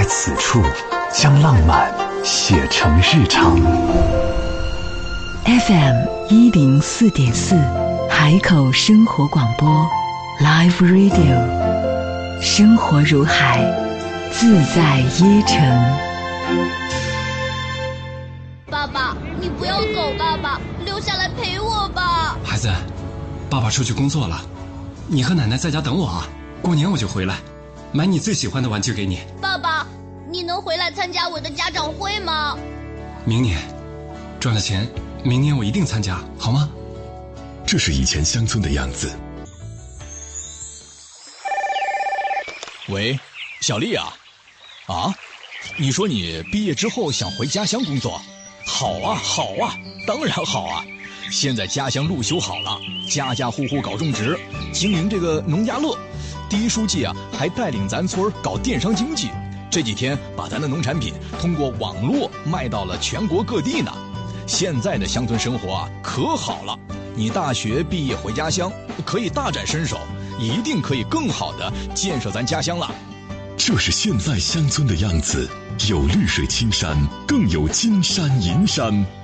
此处，将浪漫写成日常。 FM104.4，海口生活广播 Live Radio， 生活如海，自在耶城。 爸爸，你不要走，爸爸，留下来陪我吧。 孩子，爸爸出去工作了，你和奶奶在家等我啊，过年我就回来，买你最喜欢的玩具给你。 爸爸，你能回来参加我的家长会吗？ 明年赚了钱，明年我一定参加，好吗？ 这是以前乡村的样子。 喂，小丽啊，你说你毕业之后想回家乡工作？好啊，好啊，当然好啊！现在家乡路修好了，家家户户搞种植，经营这个农家乐。第一书记啊，还带领咱村搞电商经济，这几天把咱的农产品通过网络卖到了全国各地呢。现在的乡村生活啊，可好了！你大学毕业回家乡，可以大展身手，一定可以更好的建设咱家乡了。 这是现在乡村的样子，有绿水青山，更有金山银山。